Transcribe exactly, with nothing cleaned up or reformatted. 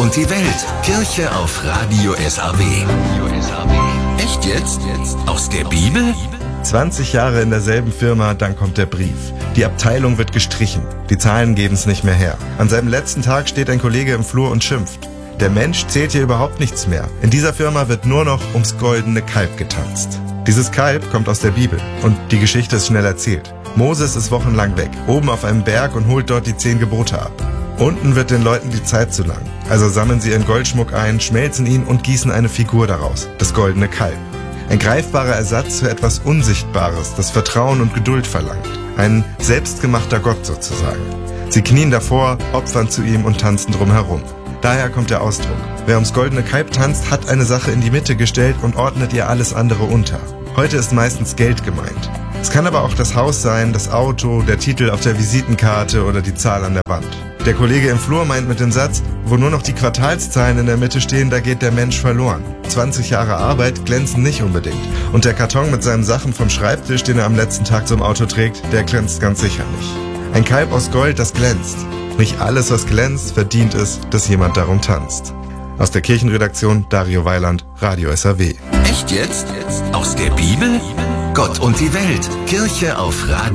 und die Welt. Kirche auf Radio S A W. Echt jetzt? Aus der Bibel? zwanzig Jahre in derselben Firma, dann kommt der Brief. Die Abteilung wird gestrichen. Die Zahlen geben's nicht mehr her. An seinem letzten Tag steht ein Kollege im Flur und schimpft. Der Mensch zählt hier überhaupt nichts mehr. In dieser Firma wird nur noch ums goldene Kalb getanzt. Dieses Kalb kommt aus der Bibel und die Geschichte ist schnell erzählt. Moses ist wochenlang weg, oben auf einem Berg und holt dort die zehn Gebote ab. Unten wird den Leuten die Zeit zu lang. Also sammeln sie ihren Goldschmuck ein, schmelzen ihn und gießen eine Figur daraus, das goldene Kalb. Ein greifbarer Ersatz für etwas Unsichtbares, das Vertrauen und Geduld verlangt. Ein selbstgemachter Gott sozusagen. Sie knien davor, opfern zu ihm und tanzen drumherum. Daher kommt der Ausdruck. Wer ums goldene Kalb tanzt, hat eine Sache in die Mitte gestellt und ordnet ihr alles andere unter. Heute ist meistens Geld gemeint. Es kann aber auch das Haus sein, das Auto, der Titel auf der Visitenkarte oder die Zahl an der Wand. Der Kollege im Flur meint mit dem Satz, wo nur noch die Quartalszahlen in der Mitte stehen, da geht der Mensch verloren. zwanzig Jahre Arbeit glänzen nicht unbedingt. Und der Karton mit seinen Sachen vom Schreibtisch, den er am letzten Tag zum Auto trägt, der glänzt ganz sicher nicht. Ein Kalb aus Gold, das glänzt. Nicht alles, was glänzt, verdient es, dass jemand darum tanzt. Aus der Kirchenredaktion Dario Weiland, Radio S A W. Echt jetzt? Aus der Bibel? Gott und die Welt. Kirche auf Radio